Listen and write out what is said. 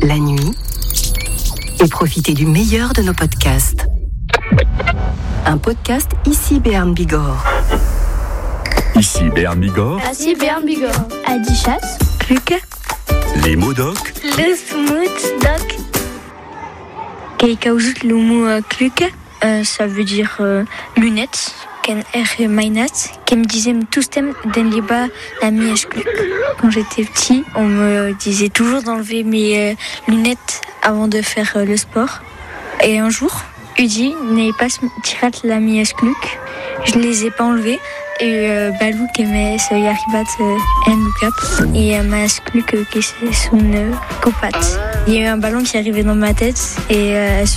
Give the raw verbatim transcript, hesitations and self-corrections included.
la nuit et profitez du meilleur de nos podcasts. Un podcast ici Béarn Bigorre. Ici Béarn Bigorre. Ici Béarn Bigorre. Adichat. Kluke. Les mots doc. Le smooth doc. Keikaouzut le mot kluke, euh, ça veut dire euh, lunettes. Ken er mainat, qui me disait tous thèmes den liba la mièche kluk. Quand j'étais petit, on me disait toujours d'enlever mes euh, lunettes avant de faire euh, le sport. Et un jour, Udi n'est pas tirat la mièche kluk. Je les ai pas enlevées. Et euh, Balou qui m'a se yaribat en look-up et euh, ma kluk qui c'est son copat. Il y a eu un ballon qui est arrivé dans ma tête et euh,